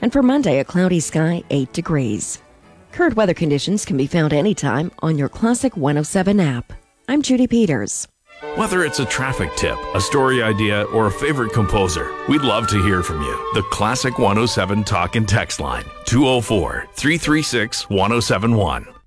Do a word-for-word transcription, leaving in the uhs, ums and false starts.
And for Monday, a cloudy sky, eight degrees. Current weather conditions can be found anytime on your Classic one oh seven app. I'm Judy Peters. Whether it's a traffic tip, a story idea, or a favorite composer, we'd love to hear from you. The Classic one oh seven Talk and Text line, two oh four, three three six, one oh seven one.